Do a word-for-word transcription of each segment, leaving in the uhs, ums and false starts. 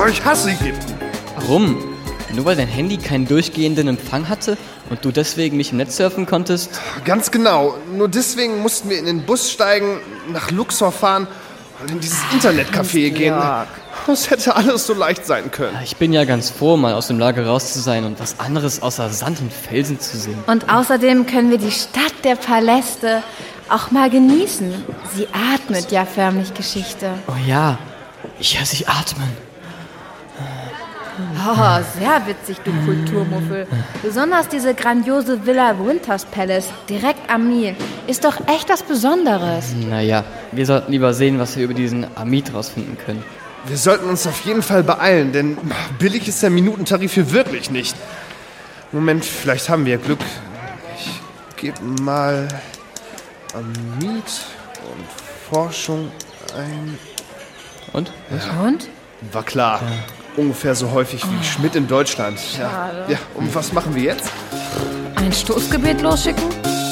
Oh, ich hasse Ägypten. Warum? Nur weil dein Handy keinen durchgehenden Empfang hatte und du deswegen nicht im Netz surfen konntest? Ganz genau. Nur deswegen mussten wir in den Bus steigen, nach Luxor fahren und in dieses Internetcafé gehen. Das hätte alles so leicht sein können. Ich bin ja ganz froh, mal aus dem Lager raus zu sein und was anderes außer Sand und Felsen zu sehen. Und außerdem können wir die Stadt der Paläste auch mal genießen. Sie atmet ja förmlich Geschichte. Oh ja, ich höre sie atmen. Oh, sehr witzig, du Kulturmuffel. Besonders diese grandiose Villa Winters Palace, direkt am Nil, ist doch echt was Besonderes. Naja, wir sollten lieber sehen, was wir über diesen Amit rausfinden können. Wir sollten uns auf jeden Fall beeilen, denn billig ist der Minutentarif hier wirklich nicht. Moment, vielleicht haben wir Glück. Ich gebe mal Amit und Forschung ein. Und? Ja. Und? War klar. Ja. Ungefähr so häufig wie Schmidt in Deutschland. Ja. Ja. Und was machen wir jetzt? Ein Stoßgebet losschicken?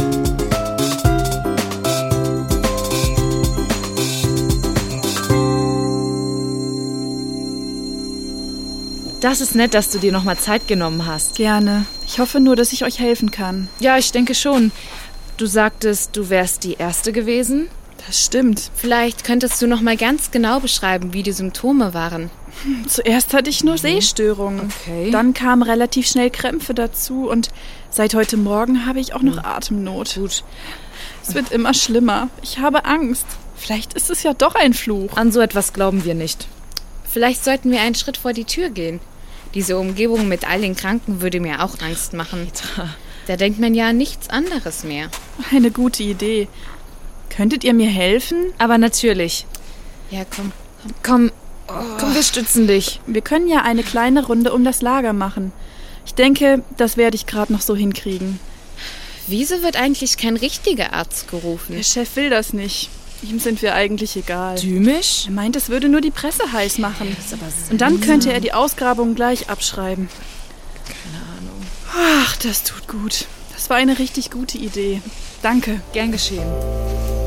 Das ist nett, dass du dir nochmal Zeit genommen hast. Gerne. Ich hoffe nur, dass ich euch helfen kann. Ja, ich denke schon. Du sagtest, du wärst die Erste gewesen? Das stimmt. Vielleicht könntest du noch mal ganz genau beschreiben, wie die Symptome waren. Zuerst hatte ich nur Sehstörungen. Okay. Dann kamen relativ schnell Krämpfe dazu und seit heute Morgen habe ich auch noch Atemnot. Gut. Es wird immer schlimmer. Ich habe Angst. Vielleicht ist es ja doch ein Fluch. An so etwas glauben wir nicht. Vielleicht sollten wir einen Schritt vor die Tür gehen. Diese Umgebung mit all den Kranken würde mir auch Angst machen. Petra. Da denkt man ja an nichts anderes mehr. Eine gute Idee. Könntet ihr mir helfen? Aber natürlich. Ja, komm. Komm, oh. komm, wir stützen dich. Wir können ja eine kleine Runde um das Lager machen. Ich denke, das werde ich gerade noch so hinkriegen. Wieso wird eigentlich kein richtiger Arzt gerufen? Der Chef will das nicht. Ihm sind wir eigentlich egal. Dümisch? Er meint, es würde nur die Presse heiß machen. Und dann könnte er die Ausgrabung gleich abschreiben. Keine Ahnung. Ach, das tut gut. Das war eine richtig gute Idee. Danke. Gern geschehen.